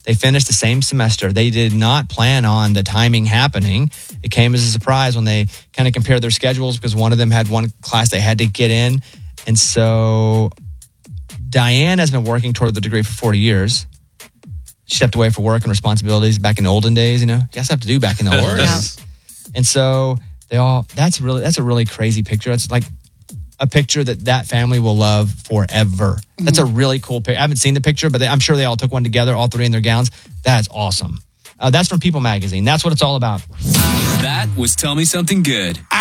They finished the same semester. They did not plan on the timing happening. It came as a surprise when they kind of compared their schedules because one of them had one class they had to get in. And so Diane has been working toward the degree for 40 years. She stepped away for work and responsibilities back in the olden days, you know. Guess I have to do back in the old days. And so that's a really crazy picture. It's like a picture that family will love forever. That's a really cool picture. I haven't seen the picture, but I'm sure they all took one together, all three in their gowns. That's awesome. That's from People Magazine. That's what it's all about. That was Tell Me Something Good.